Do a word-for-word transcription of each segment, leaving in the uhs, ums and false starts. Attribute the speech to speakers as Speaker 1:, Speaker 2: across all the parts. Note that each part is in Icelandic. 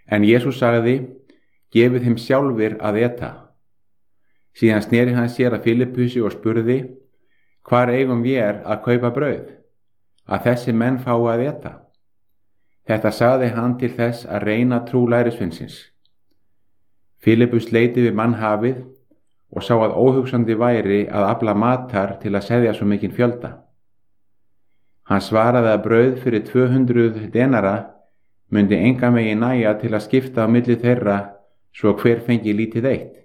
Speaker 1: En Jesús sagði, gefið þeim sjálfir að eta. Síðan sneri hann sér að Filipusi og spurði, hvar eigum vér að kaupa brauð, að þessi menn fái að eta? Þetta sagði hann til þess að reyna trú lærisveinsins. Filipus leiti við mannhafið og sá að óhugsandi væri að afla matar til að seðja svo mikinn fjölda. Hann svaraði að brauð fyrir tvö hundruð denara myndi engan veginn nægja til að skipta á milli þeirra svo hver fengi lítið eitt.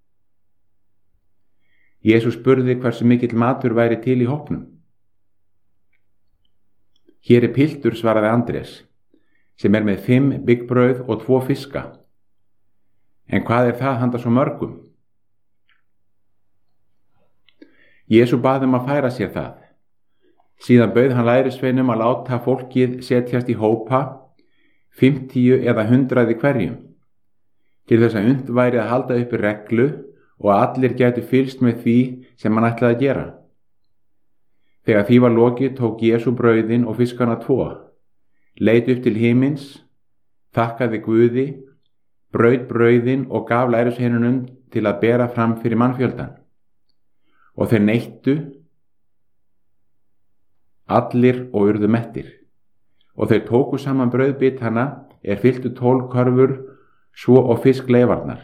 Speaker 1: Jesús spurði hversu mikill matur væri til í hópnum. Hér er piltur, svaraði Andrés, sem er með fimm byggbrauð og tvo fiska. En hvað er það handa svo mörgum? Jesús bað um að færa sér það. Síðan bauð hann lærisveinum að láta fólkið setjast í hópa, fimmtíu eða hundraði hverjum, til þess að unnt væri að halda uppi reglu og að allir gætu fylgst með því sem hann ætlaði að gera. Þegar því var lokið tók Jesú brauðin og fiskana tvo, leit upp til himins, þakkaði Guði, braut brauðin og gaf lærisveinunum til að bera fram fyrir mannfjöldan. Og þeir neittu allir og urðu mettir. Og þeir tóku saman brauðbitana er fylltu tólf körfur, svo og fiskleifarnar.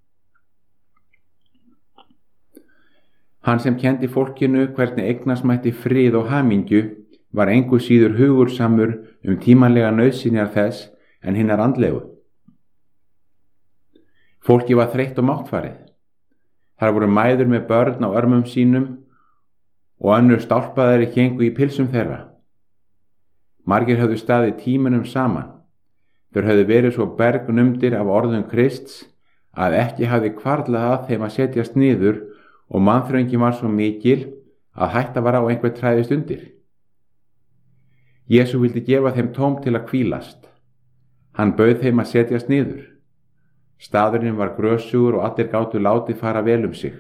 Speaker 1: Hann sem kendi fólkinu hvernig eignast mætti frið og hamingju var engu síður hugursamur um tímanlega nauðsynjar þess en hinnar andlegu. Fólki var þreytt og máttfarið. Þar voru mæður með börn á örmum sínum og önnur stálpaðari héngu í pilsum þeirra. Margir höfðu staðið tímunum saman. Þeir höfðu verið svo bergnumdir af orðum Krists að ekki hafði hvarflað að þeim að setjast niður og mannþröngin var svo mikil að hætta var á einhver træðist undir. Jesú vildi gefa þeim tóm til að hvílast. Hann bauð þeim að setjast niður. Staðurinn var grösugur og allir gátu látið fara vel um sig.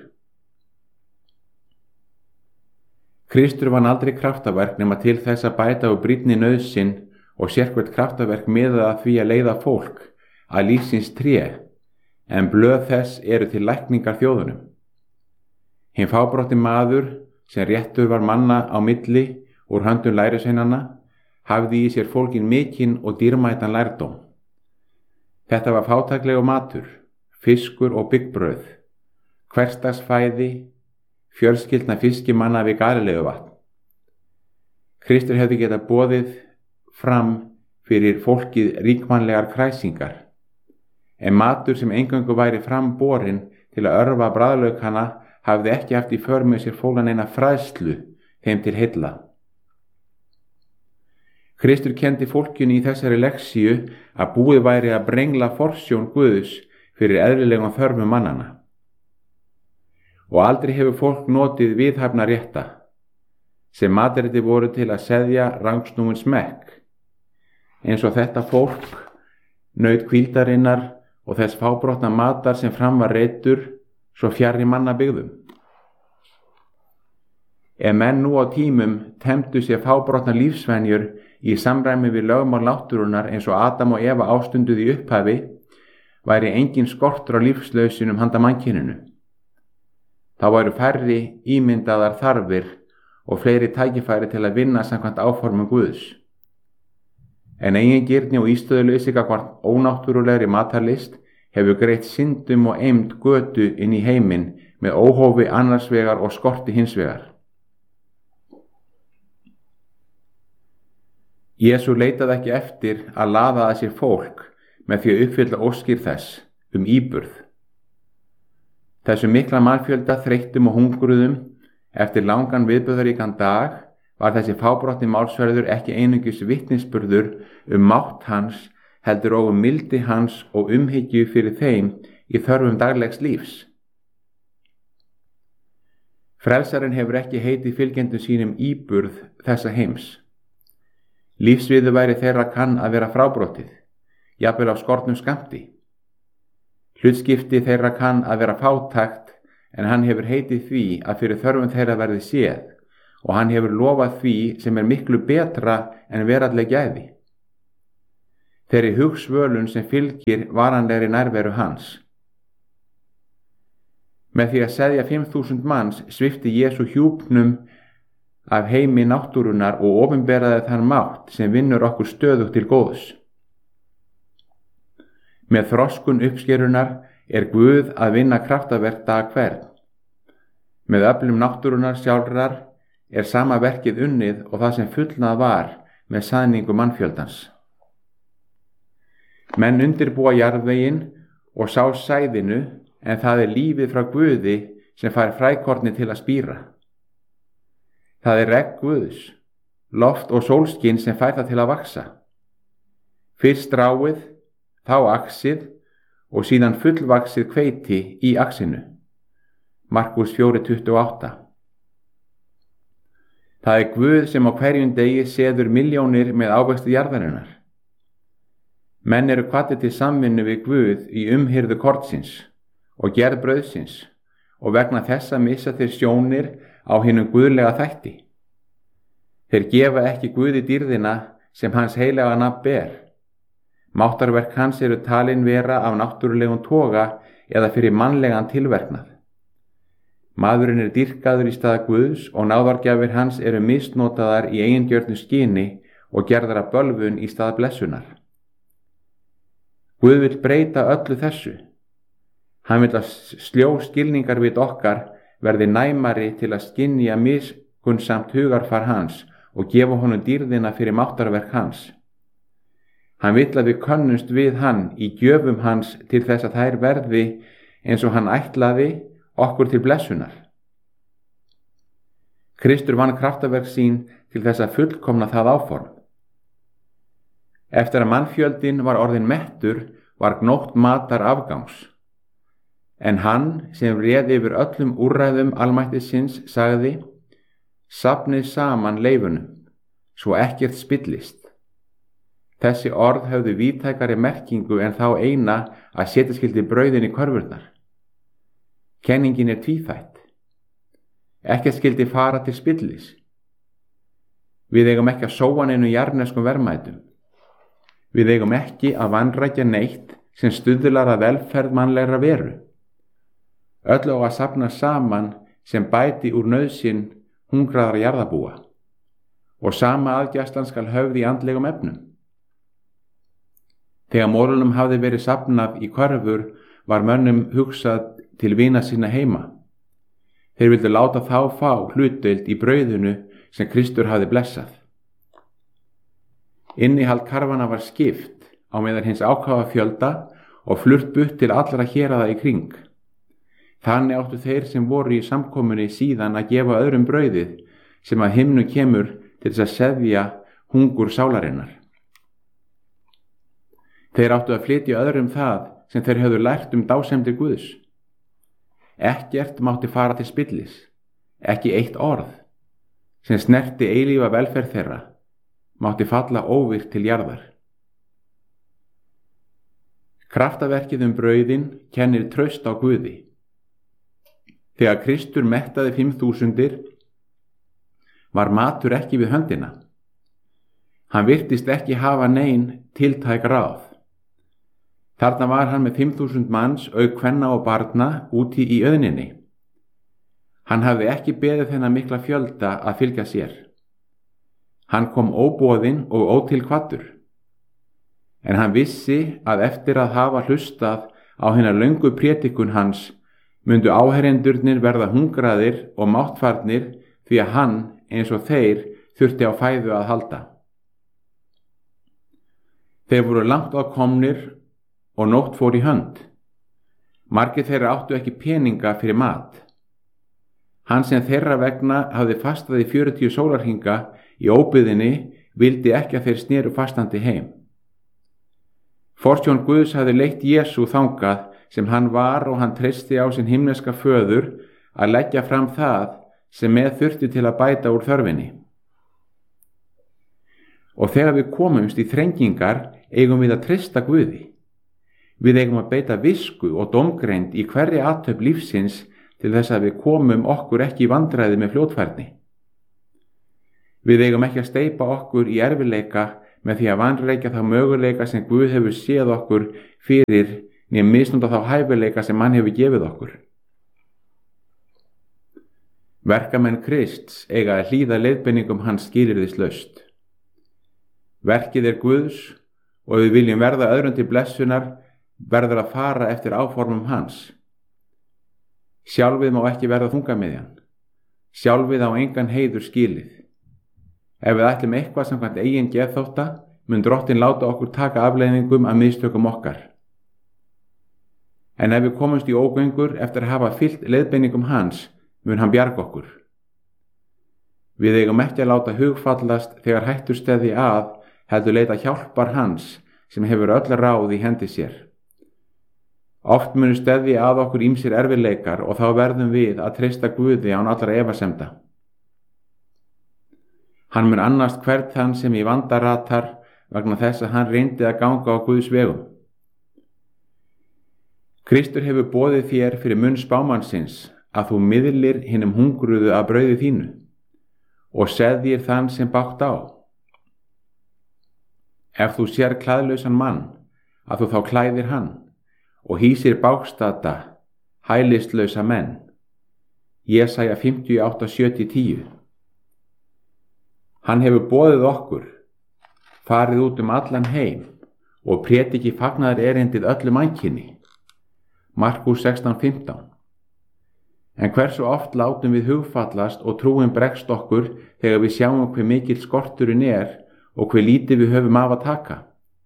Speaker 1: Kristur vann aldrei kraftaverk nema til þess að bæta og brýnni nauðsyn og sérhvert kraftaverk miðað að því að leiða fólk að lífsins tré, en blöð þess eru til lækningar þjóðunum. Hinn fábrotti maður, sem réttur var manna á milli úr höndum lærisveinanna, hafði í sér fólgin mikinn og dýrmætan lærdóm. Þetta var fátæklegur matur, fiskur og byggbrauð, hversdagsfæði, fjölskyldna fiskimanna við Galileuvatn. Kristur hefði getað boðið fram fyrir fólkið ríkmannlegar kræsingar, en matur sem eingöngu væri fram borin til að örva bragðlaukana hafði ekki haft í för með sér fólan eina fræðslu þeim til heilla. Kristur kendi fólkinu í þessari leksíu að búið væri að brengla forsjón Guðs fyrir eðlilegum þörfum mannana. Og aldrei hefur fólk notið viðhafna rétta, sem matarrétti voru til að seðja rangsnúin smekk, eins og þetta fólk naut hvíldarinnar og þess fábrotna matar sem fram var reiddur svo fjarri manna byggðum. Ef menn nú á tímum temdu sér fábrotna lífsvenjur í samræmi við lögmál náttúrunnar eins og Adam og Eva ástunduð í upphafi, væri engin skortur á lífslausinum handa mannkyninu. Þá væru færri ímyndaðar þarfir og fleiri tækifæri til að vinna samkvæmt áformum Guðs. En eigingirni og ístöðuleysi gagnvart ónáttúrulegri matarlist hefur greitt syndum og eymd götu inn í heiminn með óhófi annars vegar og skorti hins vegar. Jesú leitaði ekki eftir að laða að sér fólk með því að uppfylla óskir þess um íburð. Þessu mikla mannfjölda þreyttum og hungruðum eftir langan viðburðaríkan dag var þessi fábrotni málsverður ekki einungis vitnisburður um mátt hans, heldur og um mildi hans og umhyggju fyrir þeim í þörfum daglegs lífs. Frelsarinn hefur ekki heitið fylgjendum sínum íburð þessa heims. Lífsviðu væri þeirra kann að vera frábrotið, jafnvel af skortnum skammti. Hlutskipti þeirra kann að vera fátækt, en hann hefur heitið því að fyrir þörfum þeirra verði séð, og hann hefur lofað því sem er miklu betra en veraldleg gæði. þeirri hugsvölun sem fylgir varanlegri nærveru hans. Með því að seðja fimm þúsund manns svipti Jesú hjúpnum af heimi náttúrunnar og opinberaði þann mátt sem vinnur okkur stöðugt til góðs. Með þroskun uppskerunar er Guð að vinna kraftaverk dag hvern. Með öflum náttúrunnar sjálfrar er sama verkið unnið og það sem fullnað var með sæðningu mannfjöldans. Menn undirbúa jarðveginn og sá sæðinu, en það er lífið frá Guði sem fær frækorni til að spíra. Það er regn Guðs, loft og sólskin sem fær það til að vaksa. Fyrst stráið, þá axið og síðan fullvaxið hveiti í axinu. Markús fjögur tuttugu og átta. Það er Guð sem á hverjum degi seður milljónir með ávexti jarðarinnar. Menn eru hvattir til samvinnu við Guð í umhirðu kornsins og gerð brauðsins og vegna þessa missa þeir sjónir á hinum guðlega þætti. Þeir gefa ekki Guði dýrðina sem hans heilaga nafn ber. Máttarverk hans eru talin vera af náttúrulegum toga eða fyrir mannlegan tilverknað. Maðurinn er dýrkaður í stað Guðs og náðargjafir hans eru misnotaðar í eigingjörnu skyni og gerðar af bölvun í stað blessunar. Guð vill breyta öllu þessu. Hann vill að sljó skilningarvit okkar verði næmari til að skynja miskunnsamt hugarfar hans og gefa honum dýrðina fyrir máttarverk hans. Hann vill að við könnumst við hann í gjöfum hans til þess að þær verði eins og hann ætlaði okkur til blessunar. Kristur vann kraftaverk sín til þess að fullkomna það áform. Eftir að mannfjöldin var orðin mettur var gnótt matar afgangs. En hann sem réði yfir öllum úrræðum almættisins sagði: Safnið saman leifunum, svo ekkert spillist. Þessi orð höfðu víðtækari merkingu en þá eina að setja skyldi brauðin í körfurnar. Kenningin er tvíþætt. Ekkert skyldi fara til spillis. Við eigum ekki að sóa neinu jarðneskum verðmætum. Við eigum ekki að vanrækja neitt sem stuðlar að velferð mannlegra veru. Öll á að safna saman sem bæti úr nauðsyn hungraðra jarðarbúa og sama aðgæslan skal höfð í andlegum efnum. Þegar mórunum hafði verið safnað í körfur var mönnum hugsað til vina sinna heima. Þeir vildu láta þá fá hlutdeild í brauðinu sem Kristur hafði blessað. Innihald karfana var skipt á meðal hins ákafa fjölda og flutt burt til allra héraða í kring. Þannig áttu þeir sem voru í samkomunni síðan að gefa öðrum brauðið sem að himnu kemur til þess að seðja hungur sálarinnar. Þeir áttu að flytja öðrum það sem þeir höfðu lært um dásemdir Guðs. Ekkert mátti fara til spillis, ekki eitt orð, sem snerti eilífa velferð þeirra, mátti falla óvirkt til jarðar. Kraftaverkið um brauðin kennir traust á Guði. Þegar Kristur mettaði fimm þúsundir var matur ekki við höndina. Hann virtist ekki hafa nein tiltæk ráð. Þarna var hann með fimm þúsund manns auk kvenna og barna úti í auðninni. Hann hafði ekki beðið þennan mikla fjölda að fylgja sér. Hann kom óboðinn og ótilkvaddur. En hann vissi að eftir að hafa hlustað á hina löngu prédikun hans mundu áherendurnir verða hungraðir og máttfarnir því að hann, eins og þeir, þurfti á fæðu að halda. Þeir voru langt á komnir og nótt fór í hönd. Margir þeirra áttu ekki peninga fyrir mat. Hann sem þeirra vegna hafði fastað í fjörutíu sólarhringa í óbyggðinni vildi ekki að þeir sneru fastandi heim. Forsjón Guðs hafði leitt Jesú þangað sem hann var og hann treysti á sinn himneska föður að leggja fram það sem með þurfti til að bæta úr þörfinni. Og þegar við komumst í þrengingar eigum við að treysta Guði. Við eigum að beita visku og dómgreind í hverri athöfn lífsins til þess að við komum okkur ekki í vandræði með fljótfærni. Við eigum ekki að steypa okkur í erfileika með því að vanrækja þá möguleika sem Guð hefur séð okkur fyrir né misnota þá hæfileika sem hann hefur gefið okkur. Verkamenn Krists eiga að hlýða leiðbeiningum hans skilyrðislaust. Verkið er Guðs og ef við viljum verða öðrum til blessunar verður að fara eftir áformum hans. Sjálfið má ekki verða þungamiðjan. Sjálfið á engan heiður skilið. Ef við ætlum eitthvað samkvæmt eigin geðþótta, mun Drottinn láta okkur taka afleiðingum af mistökum okkar. En ef við komumst í ógöngur eftir að hafa fylgt leiðbeiningum hans, mun hann bjarga okkur. Við eigum ekki að láta hugfallast þegar hættur steðji að, heldur leita hjálpar hans sem hefur öll ráð í hendi sér. Oft munu steðji að okkur ýmsir erfiðleikar og þá verðum við að treysta Guði án allra efasemda. Hann mun annast hvern þann sem í vanda ratar vegna þess að hann reyndi að ganga á Guðs vegum. Kristur hefur boðið þér fyrir munn spámannsins að þú miðlir hinum hungruðu af brauði þínu og seðjir þann sem bágt á. Ef þú sér klæðlausan mann, að þú þá klæðir hann og hýsir bágstadda, hælistlausa menn. Jesaja fimmtíu og átta, sjö til tíu. Hann hefur boðið okkur, farið út um allan heim og prédiki fagnaðar erindið öllu mannkyni. Markús sextán, fimmtán. En hversu oft látum við hugfallast og trúin bregst okkur þegar við sjáum hve mikill skorturinn er og hve lítið við höfum af að taka.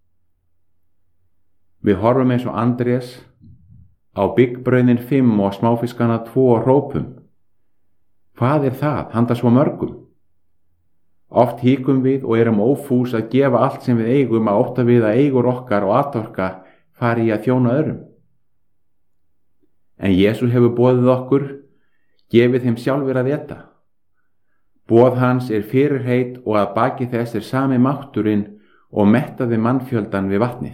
Speaker 1: Við horfum eins og Andrés á byggbraunin fimm og smáfiskana tvo og hrópum. Hvað er það, handa svo mörgum? Oft híkum við og erum ófús að gefa allt sem við eigum að ótta við að eigur okkar og atorka fari í að þjóna öðrum. En Jesús hefur boðið okkur, gefið þeim sjálfur að eta. Boð hans er fyrirheit og að baki þess er sami mátturinn og mettaði mannfjöldan við vatnið.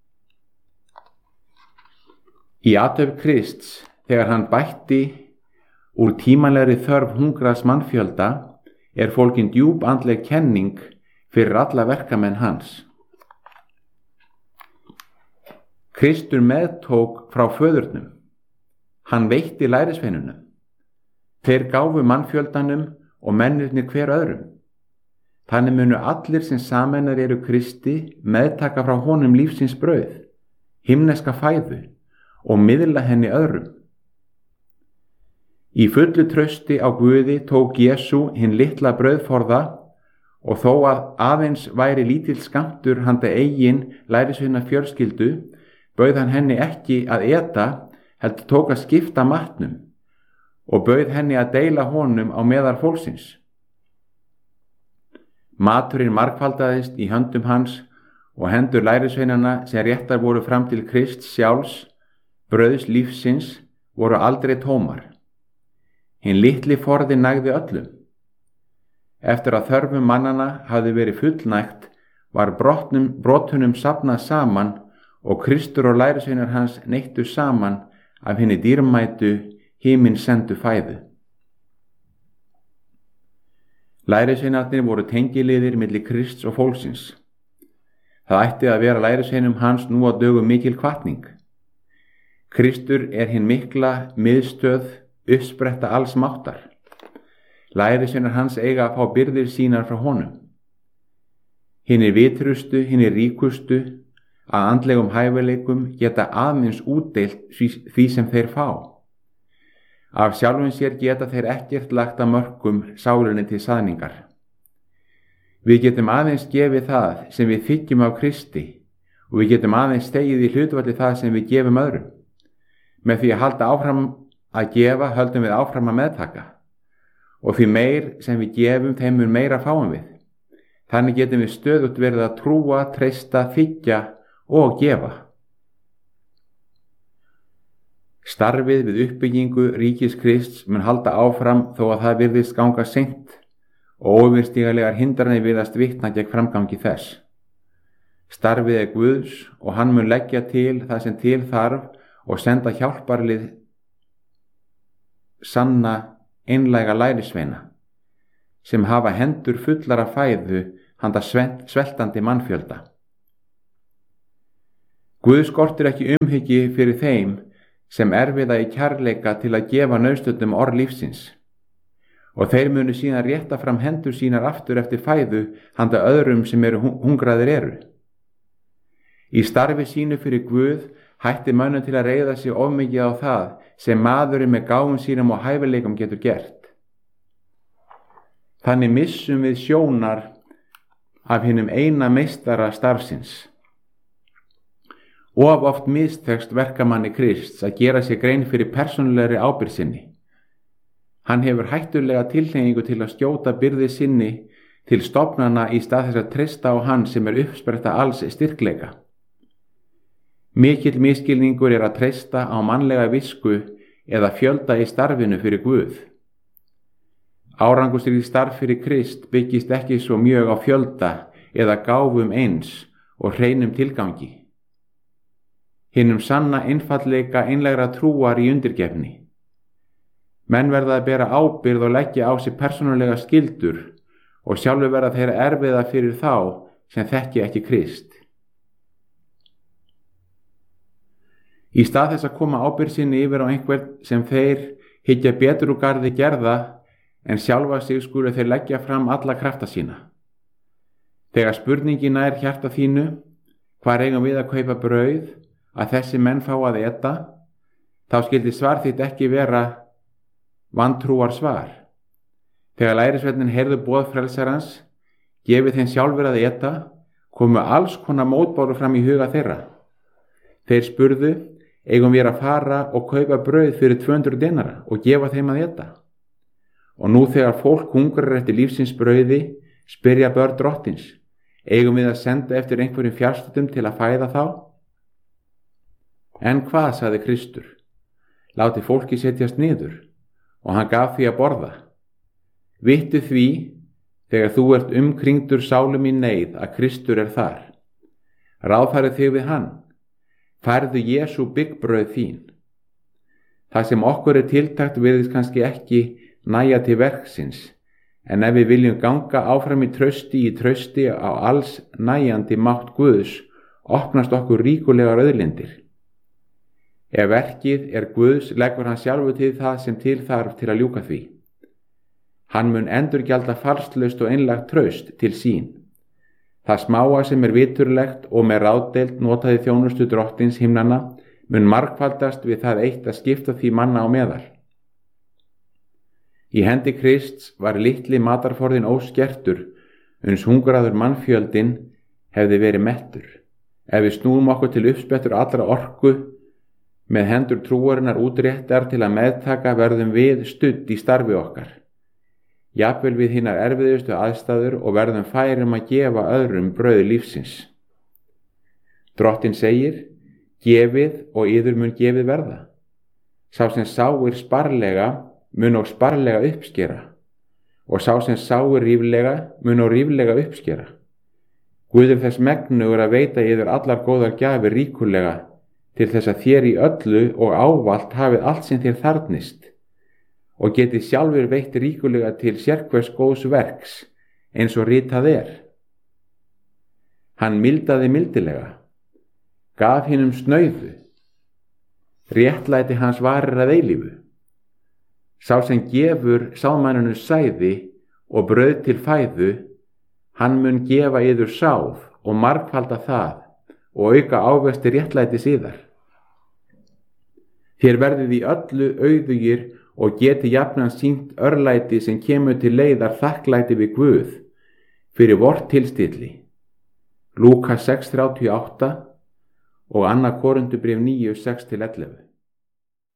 Speaker 1: Í athöfn Krists, þegar hann bætti úr tímanlegri þörf hungraðs mannfjölda, er fólkin djúp andleg kenning fyrir alla verkamenn hans. Kristur meðtók frá föðurnum. Hann veitti lærisveinunum. Þeir gáfu mannfjöldanum og mennirnir hver öðrum. Þannig munu allir sem sameinar eru Kristi meðtaka frá honum lífsins brauð, himneska fæðu og miðla henni öðrum. Í fullu trausti á Guði tók Jesú hinn litla brauðforða og þó að aðeins væri lítill skammtur handa eigin lærisveina fjölskyldu, bauð hann henni ekki að eta, heldur tók að skipta matnum og bauð henni að deila honum á meðal fólksins. Maturinn margfaldaðist í höndum hans og hendur lærisveinana sem réttar voru fram til Krists sjálfs, brauðs lífsins, voru aldrei tómar. Hinn litli forði nægði öllum. Eftir að þörfum mannana hafði verið fullnægt, var brotnum, brotunum safnað saman og Kristur og lærisveinar hans neittu saman af hinni dýrmætu himins sendu fæðu. Lærisveinarnir voru tengiliðir milli Krists og fólksins. Það ætti að vera lærisveinum hans nú á dögum mikil hvatning. Kristur er hinn mikla miðstöð, uppspretta alls máttar. Lærisveinar hans eiga að fá byrðir sínar frá honum. Hinnir vitrustu, hinnir ríkustu, að andlegum hæfileikum geta aðeins útdeilt því sem þeir fá. Af sjálfum sér geta þeir ekkert lagt að mörkum sálinni til saðningar. Við getum aðeins gefið það sem við þykjum af Kristi og við getum aðeins stegið í hlutfalli það sem við gefum öðrum. Með því að halda áfram að gefa höldum við áfram að meðtaka og því meir sem við gefum þeim mun meira fáum við. Þannig getum við stöðugt verið að trúa, treysta, þykja og gefa. Starfið við uppbyggingu ríkis Krists mun halda áfram þó að það virðist ganga seint og óyfirstígalegar hindranir virðast vitna gegn framgangi þess. Starfið er Guðs og hann mun leggja til það sem til þarf og senda hjálparlið sanna einlæga lærisveina sem hafa hendur fullar af fæðu handa sveltandi mannfjölda. Guð skortir ekki umhyggju fyrir þeim sem erfiða í kærleika til að gefa nauðstöddum orð lífsins, og þeir munu síðan rétta fram hendur sínar aftur eftir fæðu handa öðrum sem eru hungraðir eru. Í starfi sínu fyrir Guð hætti mönnum til að reiða sig of mikið á það sem maðurinn með gáfum sínum og hæfileikum getur gert. Þannig missum við sjónar af hinum eina meistara starfsins. Of oft mistekst verkamanni Krists að gera sér grein fyrir persónulegri ábyrgð sinni. Hann hefur hættulega tilhneigingu til að skjóta byrði sinni til stofnana í stað þess að treysta á hann sem er uppspretta alls styrkleika. Mikill misskilningur er að treysta á mannlega visku eða fjölda í starfinu fyrir Guð. Árangurstríkt starf fyrir Krist byggist ekki svo mjög á fjölda eða gáfum eins og hreinum tilgangi. Hinum sanna einfaldleika einlegra trúar í undirgefni. Menn verða að bera ábyrgð og leggja á sig persónulega skyldur og sjálfur verða þeirra erfiða fyrir þá sem þekki ekki Krist. Í stað þess að koma ábyrgð sinni yfir á einhvern sem þeir hyggja betur úr garði gerða en sjálfa sig skulu þeir leggja fram alla krafta sína. Þegar spurningin er hjarta þínu, hvar eigum við að kaupa brauð að þessi menn fá að eta, þá skyldi svar þitt ekki vera vantrúar svar. Þegar lærisveinninn heyrðu boð frelsarans, gefið þeim sjálfur að eta, komu alls konar mótbáru fram í huga þeirra. Þeir spurðu, eigum við að fara og kaupa brauð fyrir tvö hundruð denara og gefa þeim að eta? Og nú þegar fólk hungrar eftir lífsins brauði, spyrja börn drottins, eigum við að senda eftir einhverjum fjarstöddum til að fæða þá? En hvað, sagði Kristur, láti fólki setjast niður, og hann gaf því að borða. Vittu því, þegar þú ert umkringdur sálum í neyð, að Kristur er þar. Ráðfærið þig við hann, færðu Jesú byggbrauð þín. Það sem okkur er tiltakt virðist kannski ekki næja til verksins, en ef við viljum ganga áfram í trausti í trausti á alls næjandi mátt Guðs, opnast okkur ríkulegar auðlindir. Ef verkið er Guðs, leggur hann sjálfur til það sem til þarf til að ljúka því. Hann mun endurgjalda falslaust og einlægt traust til sín. Það smáa sem er viturlegt og með ráðdeild notaði þjónustu drottins himnanna mun margfaldast við það eitt að skipta því manna á meðal. Í hendi Krists var litli matarforðin óskertur, uns hungraður mannfjöldin hefði verið mettur. Ef við snúum okkur til uppsprettur allra orku, með hendur trúarinnar útréttar til að meðtaka verðum við studd í starfi okkar. Jafnvel við hinar erfiðustu aðstæður og verðum færum að gefa öðrum brauð lífsins. Drottinn segir, gefið og yður mun gefið verða. Sá sem sáir sparlega mun og sparlega uppskera, og sá sem sáir ríflega mun og ríflega uppskera. Guður þess megnugur að veita yður allar góðar gjafir ríkulega, til þess að þér í öllu og ávalt hafið allt sem þér þarfnist, og getið sjálfur veitt ríkulega til sérhvers góðs verks, eins og ritað er. Hann mildaði mildilega, gaf hinum snauðu, réttlæti hans varir að eilífu. Sá sem gefur sáðmanninu sæði og brauð til fæðu, hann mun gefa yður sáð og margfalda það og auka ávexti réttlæti síðar. Þér verðið í öllu auðugir og geti jafnan sýnt örlæti sem kemur til leiðar þakklæti við Guð fyrir vort tilstilli. Lúkas sex þrjátíu og átta og annað Korintubréf níu sex til ellefu.